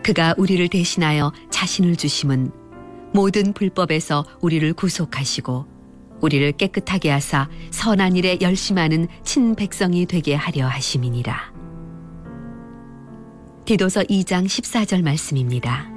그가 우리를 대신하여 자신을 주심은 모든 불법에서 우리를 구속하시고 우리를 깨끗하게 하사 선한 일에 열심하는 친백성이 되게 하려 하심이니라. 디도서 2장 14절 말씀입니다.